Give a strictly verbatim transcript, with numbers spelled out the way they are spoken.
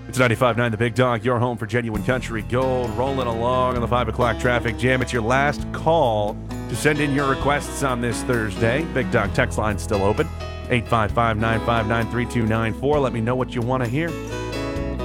It's ninety-five point nine The Big Dog, your home for genuine country gold, rolling along on the five o'clock traffic jam. It's your last call to send in your requests on this Thursday. Big Dog text line still open, eight five five, nine five nine, three two nine four. Let me know what you want to hear.